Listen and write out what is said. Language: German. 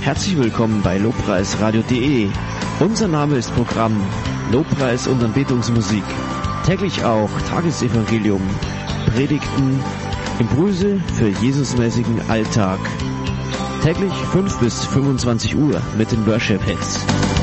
Herzlich willkommen bei lobpreisradio.de. Unser Name ist Programm Lobpreis und Anbetungsmusik. Täglich auch Tagesevangelium, Predigten, Impulse für Jesusmäßigen Alltag. Täglich 5 bis 25 Uhr mit den Worship Hits.